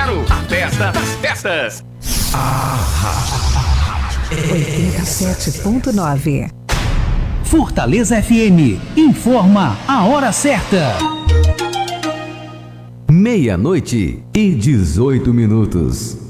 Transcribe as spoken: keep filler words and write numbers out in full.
zero. A festa das festas. oitenta e sete ponto nove. Fortaleza F M informa a hora certa. Meia-noite e dezoito minutos.